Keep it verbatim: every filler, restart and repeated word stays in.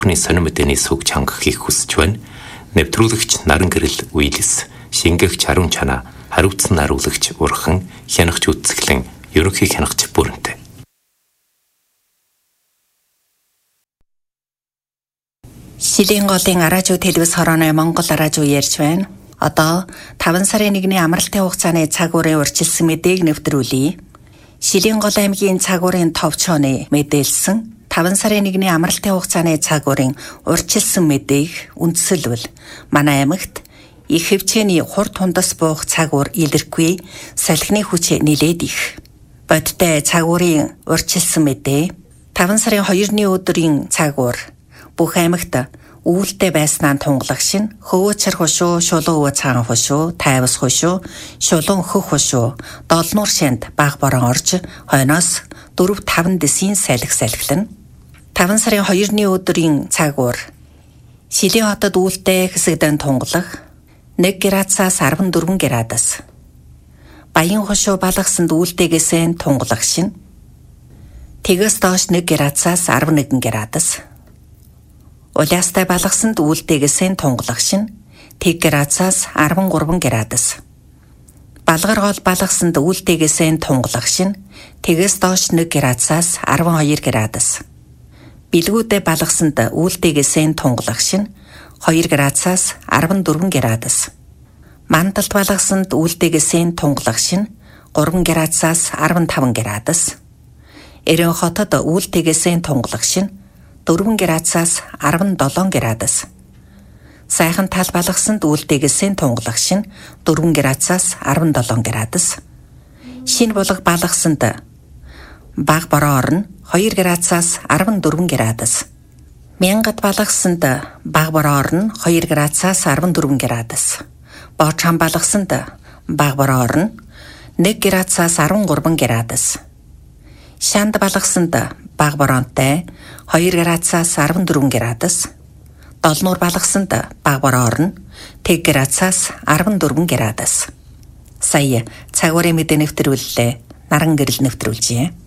сонин мэдээний сүг чангахыг хүсэж байна. Нэвтрүүлэгч Наран Гэрэл Уилс, шингээгч Харун Чана, хариуцсан наруулагч Урхан, хянагч Үцэглэн, ерөнхий хянагч Бүрэнтэй. Шилийн голын араажуу телевиз хорооны Монгол араажуу ярьж байна. Одоо таван сарын нэгний амралтын хугацааны цагуурын урьдчилсан мэдээг нэвтрүүлье. Шилийн гол аймгийн цагуурын товчооны мэдээлсэн таван сарын нэгний амралтын хугацааны цагуурын урьдчилсан мэдээг үндсэлвэл манай аймагт их хэмжээний хурд тундас буух цагуур илэрхгүй, салхины хүч нилээд их. Бодтой цагуурын урьдчилсан мэдээ таван сарын хоёрны өдрийн цагуур бүх аймагт үүлдээ байснаа тунгалах шин хөвөөчр хошуу, шулуун өвөө цагаан хошуу, тайвас хошуу, шулуун хөх хошуу, долнуур шинд баг борон орж хойноос дөрөв таван дэсийн салхи салхилна. таван сарын хоёрны өдрийн цагуур Шилийн хотод үүлдээ хэсэгдэн тунгалах нэг градусаас арван дөрвөн градус. Баян хошуу балгасанд үүлдээгээсээ тунгалах шин тэгээс доош нэг градусаас арван нэгэн градус. Улаастай балгасанд үүлдээгээсээ тунгалах шин тэг градусаас арван гурван градус. Балгар гол балгасанд үүлдээгээсээ тунгалах шин тэгээс доош нэг градусаас арван хоёр градус. Билгүүдээ балгасанд үүлдээгээсээ тунгалах шин хоёр градусаас арван дөрвөн градус. Мандалд балгасанд үүлдээгээсээ тунгалах шин гурван градусаас арван таван градус. Эрен хотод үүлдээгээсээ тунгалах шин дөрвөн градусаас арван долоон градус. Сайхан тал балгасанд үүлдээгээсээ тунгалах шин дөрвөн градусаас арван долоон градус. Шин булга балгасанд баг бороо орно хоёр градусаас арван дөрвөн градус. Мянгад балгасанд баг бороо орно хоёр градусаас арван дөрвөн градус. Боочхан балгасанд баг бороо орно нэг градусаас арван гурван градус. Шанд балгасанд баг бороонтой хоёр градусаас арван дөрвөн градус. Долнуур балгасанд баг бороо орно тэг градусаас арван дөрвөн градус. Сая цагуурын мэдээ нэвтрүүллээ. Наран Гэрэл нэвтрүүлжээ.